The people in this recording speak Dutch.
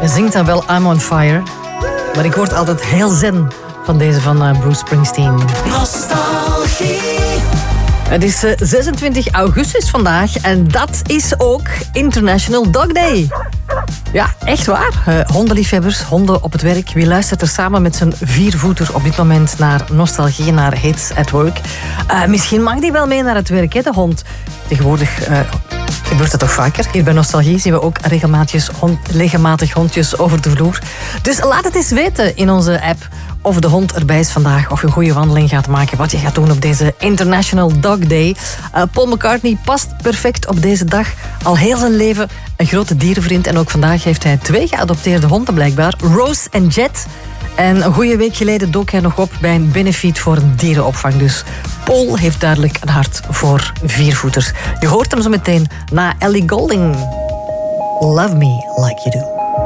Hij zingt dan wel I'm on fire. Maar ik word altijd heel zen van deze van Bruce Springsteen. Nostalgie. Het is 26 augustus vandaag en dat is ook International Dog Day. Ja, echt waar. Hondenliefhebbers, honden op het werk. Wie luistert er samen met zijn viervoeter op dit moment naar nostalgie, naar Hits at Work? Misschien mag die wel mee naar het werk, hè, de hond. Tegenwoordig gebeurt dat toch vaker. Hier bij Nostalgie zien we ook regelmatig hondjes over de vloer. Dus laat het eens weten in onze app of de hond erbij is vandaag, of je een goede wandeling gaat maken, wat je gaat doen op deze International Dog Day. Paul McCartney past perfect op deze dag. Al heel zijn leven een grote dierenvriend. En ook vandaag heeft hij 2 geadopteerde honden blijkbaar. Rose en Jet. En een goede week geleden dook hij nog op bij een benefiet voor een dierenopvang. Dus Paul heeft duidelijk een hart voor viervoeters. Je hoort hem zo meteen na Ellie Goulding. Love Me Like You Do.